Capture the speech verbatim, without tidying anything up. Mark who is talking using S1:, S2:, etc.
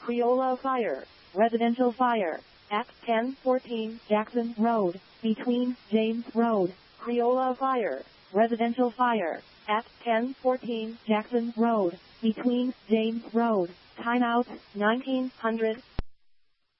S1: Creola Fire, residential fire, at ten fourteen Jackson Road, between James Road. Creola Fire, residential fire, at ten fourteen Jackson Road, between James Road. Timeout, nineteen hundred.